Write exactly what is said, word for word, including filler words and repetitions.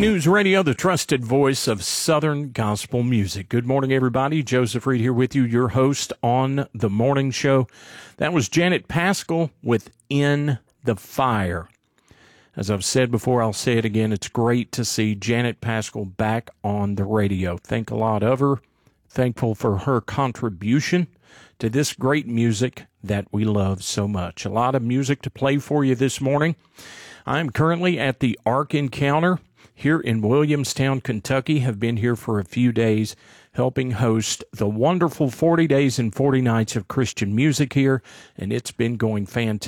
News Radio, the trusted voice of Southern gospel music. Good morning, everybody. Joseph Reed here with you, your host on the morning show. That was Janet Paschal with In the Fire. As I've said before, I'll say it again. It's great to see Janet Paschal back on the radio. Think a lot of her. Thankful for her contribution to this great music that we love so much. A lot of music to play for you this morning. I'm currently at the Ark Encounter here in Williamstown, Kentucky. Have been here for a few days, helping host the wonderful forty days and forty nights of Christian music here, and it's been going fantastic.